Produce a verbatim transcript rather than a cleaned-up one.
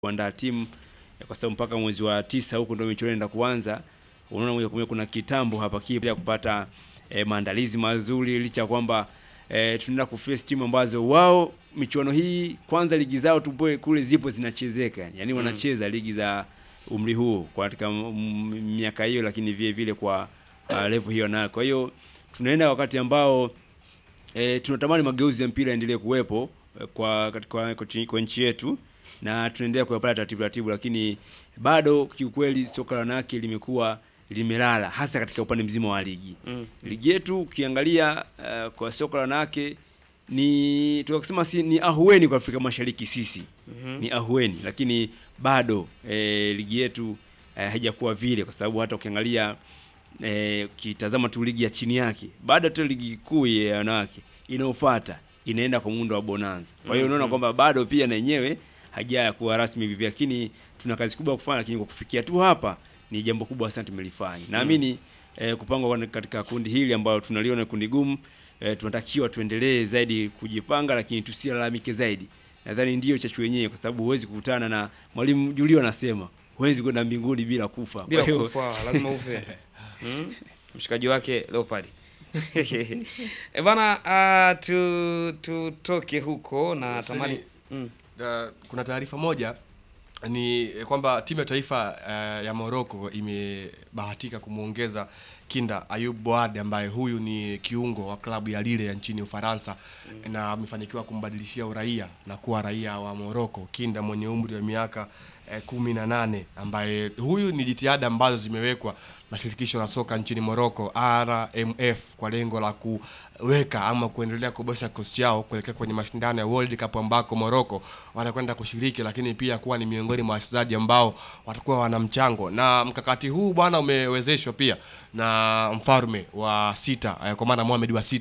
kuandaa timu kwa sababu mpaka mwezi wa tisa huko ndio michuano inaenda kuanza. Unaona moja kwa moja kuna kitambo hapa kile kupata e, maandalizi mazuri, licha kwamba e, tunaenda kuface timu ambazo wao michuano hii kwanza ligi zao tupo kule zipo zinachezeka. Yaani wanacheza mm. ligi za umri huo kwa katika miaka hiyo, lakini vile vile kwa uh, level hiyo na kwa hiyo tunaenda wakati ambao e, tunatamani mageuzi ya mpira endelee kuwepo kwa katika kwa nchi yetu, na tunaendelea kuyapata taratibu taratibu, lakini bado kiukweli soka la wanawake limekuwa limelala, hasa katika upande mzima wa ligi. Mm. Ligi yetu ukiangalia uh, kwa soka la wanawake ni tunasema si ni ahueni kwa Afrika Mashariki sisi. Mm-hmm. Ni ahueni, lakini bado eh, ligi yetu eh, haijakuwa vile, kwa sababu hata ukiangalia eh, kitazama tu ligi ya chini yake, bado tu ligi kuu ya wanawake inaofuata inaenda kwa muundo wa bonanza. Kwa hiyo unaona kwamba bado pia na yenyewe haja kuwa rasmi hivi, lakini tuna kazi kubwa kufanya, lakini kwa kufikia tu hapa ni jambo kubwa sana tumelifanya. Naamini eh, kupangwa katika kundi hili ambalo tunaliona kundi gumu, eh, tunatakiwa tuendelee zaidi kujipanga, lakini tusilalamike zaidi. Nadhani ndio chachu wenyewe, kwa sababu huwezi kukutana na mwalimu Julio anasema huwezi kwenda mbinguni bila kufa. Bila kwa kufa lazima ufe. Hmm? Mshikaji wake Leopard. E bana, uh, tu tutoke huko na tamani mm. uh, kuna taarifa moja ni kwamba timu ya taifa uh, ya Morocco imebahatika kumuongeza kinda Ayub Boad, ambaye huyu ni kiungo wa klabu ya Lille ya nchini Ufaransa. Mm. Na amefanikiwa kumbadilishia uraia na kuwa raia wa Morocco, kinda mwenye umri wa miaka eh, kumi na nane, ambaye huyu ni jitihada ambazo zimewekwa na shirikisho la soka nchini Morocco R M F kwa lengo la kuweka ama kuendelea kuboresha kikosi chao kuelekea kwenye mashindano ya World Cup ambako Morocco wanakwenda kushiriki, lakini pia kuwa ni miongoni mwa wachezaji ambao watakuwa wana mchango. Na mkakati huu bwana umewezeshwa pia na mfalme wa sita, kwa maana Mohamed wa sita